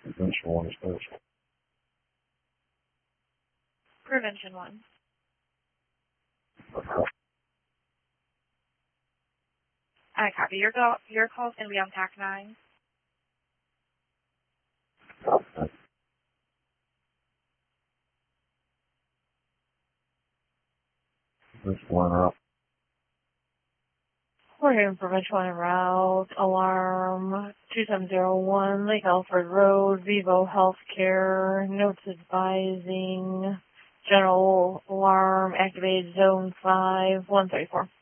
Prevention 1 is first. Prevention 1. I copy. Your call's going to be on TAC 9. Prevention 1 route. We're here in Prevention 1 route. Alarm 2701, Lake Alfred Road, Vivo Healthcare. Notes advising. General alarm activated zone 5, 134.